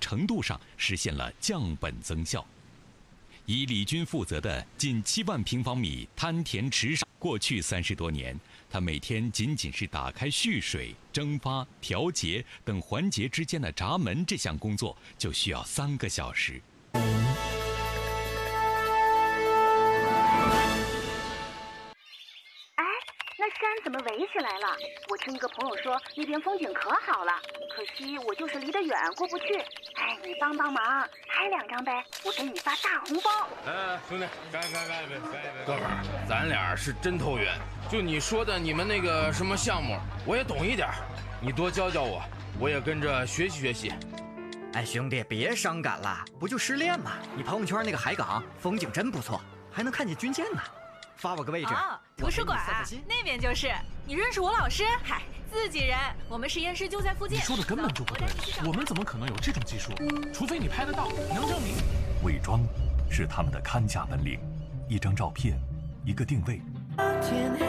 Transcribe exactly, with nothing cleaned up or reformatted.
程度上实现了降本增效。以李军负责的近七万平方米滩田池上，过去三十多年，他每天仅仅是打开蓄水、蒸发、调节等环节之间的闸门这项工作，就需要三个小时。 那山怎么围起来了？我听一个朋友说那边风景可好了，可惜我就是离得远过不去。哎，你帮帮忙，拍两张呗，我给你发大红包。 哎，兄弟，干干干呗，哥们儿，咱俩是真投缘。就你说的你们那个什么项目，我也懂一点，你多教教我，我也跟着学习学习。 哎，兄弟，别伤感了，不就失恋吗？你朋友圈那个海港风景真不错，还能看见军舰呢。发我个位置。 哦，图书馆啊，那边就是。你认识我老师？嗨，自己人，我们实验室就在附近。 你说的根本就不对，我们怎么可能有这种技术？除非你拍得到，能证明。 伪装是他们的看家本领，一张照片，一个定位。